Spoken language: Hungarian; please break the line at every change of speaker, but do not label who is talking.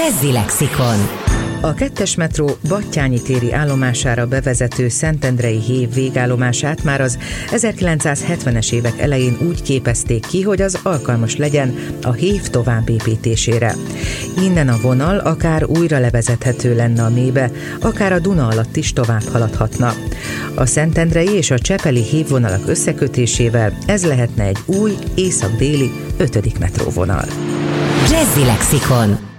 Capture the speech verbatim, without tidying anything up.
Jazzy Lexikon.
A kettes metró Battyányi téri állomására bevezető Szentendrei hév végállomását már az ezerkilencszázhetvenes évek elején úgy képezték ki, hogy az alkalmas legyen a hév továbbépítésére. Innen a vonal akár újra levezethető lenne a mélybe, akár a Duna alatt is tovább haladhatna. A szentendrei és a csepeli hévvonalak összekötésével ez lehetne egy új, észak-déli ötödik metróvonal.
Jazzy Lexikon.